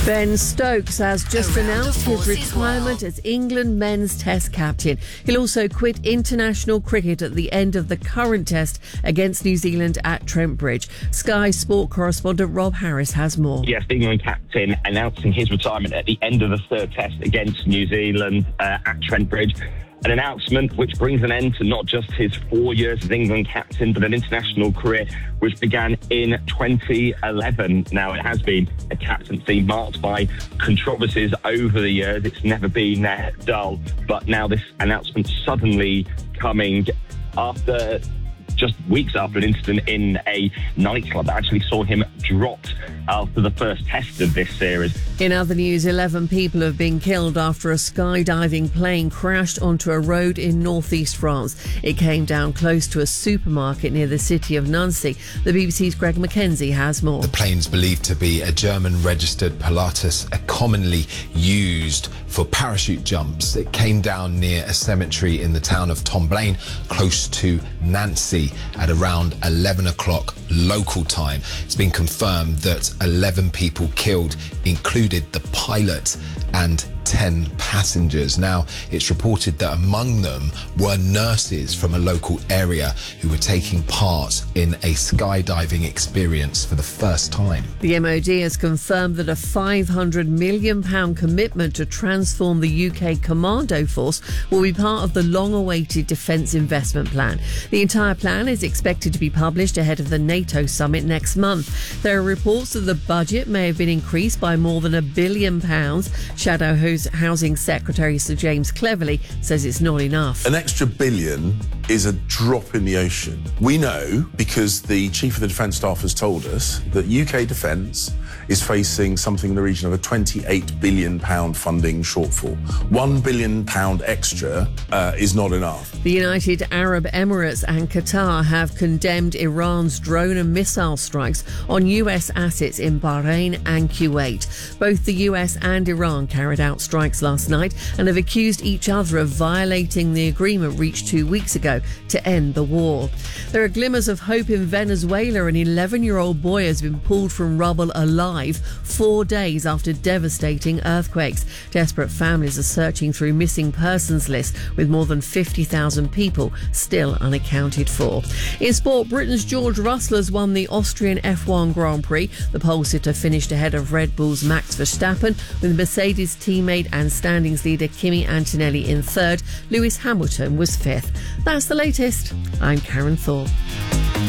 Ben Stokes has just announced his retirement as England men's Test captain. He'll also quit international cricket at the end of the current Test against New Zealand at Trent Bridge. Sky Sport correspondent Rob Harris has more. Yes, the England captain announcing his retirement at the end of the third Test against New Zealand at Trent Bridge. An announcement which brings an end to not just his 4 years as England captain, but an international career which began in 2011. Now, it has been a captaincy marked by controversies over the years. It's never been dull. But now this announcement suddenly coming after just weeks after an incident in a nightclub that actually saw him dropped after the first Test of this series. In other news, 11 people have been killed after a skydiving plane crashed onto a road in northeast France. It came down close to a supermarket near the city of Nancy. The BBC's Greg Mackenzie has more. The plane's believed to be a German-registered Pilatus, commonly used for parachute jumps. It came down near a cemetery in the town of Tomblain, close to Nancy, at around 11 o'clock local time. It's been confirmed that 11 people killed included the pilot and 10 passengers. Now, it's reported that among them were nurses from a local area who were taking part in a skydiving experience for the first time. The MOD has confirmed that a £500 million commitment to transform the UK Commando Force will be part of the long-awaited Defence Investment Plan. The entire plan is expected to be published ahead of the NATO summit next month. There are reports that the budget may have been increased by more than £1 billion. Shadow Housing Secretary Sir James Cleverly says it's not enough. An extra billion is a drop in the ocean. We know, because the Chief of the Defence Staff has told us, that UK Defence is facing something in the region of a £28 billion funding shortfall. £1 billion extra is not enough. The United Arab Emirates and Qatar have condemned Iran's drone and missile strikes on US assets in Bahrain and Kuwait. Both the US and Iran carried out strikes last night and have accused each other of violating the agreement reached 2 weeks ago to end the war. There are glimmers of hope in Venezuela. An 11-year-old boy has been pulled from rubble alive 4 days after devastating earthquakes. Desperate families are searching through missing persons lists with more than 50,000 people still unaccounted for. In sport, Britain's George Russell has won the Austrian F1 Grand Prix. The pole sitter finished ahead of Red Bull's Max Verstappen, with Mercedes teammate and standings leader Kimi Antonelli in third. Lewis Hamilton was fifth. That's the latest. I'm Karen Thorpe.